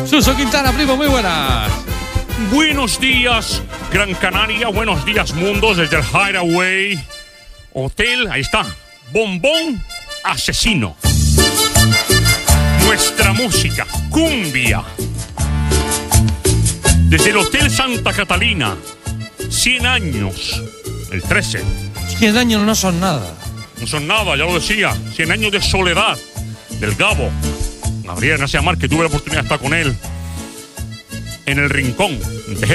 Suso Quintana, primo, muy buenas. Buenos días, Gran Canaria. Buenos días, mundos, desde el Hideaway Hotel. Ahí está, Bombón Asesino. Nuestra música, cumbia. Desde el Hotel Santa Catalina, 100 años, el 13. 100 años no son nada. No son nada, ya lo decía. 100 años de soledad del Gabo Gabriel García Márquez. Tuve la oportunidad de estar con él en el Rincón, en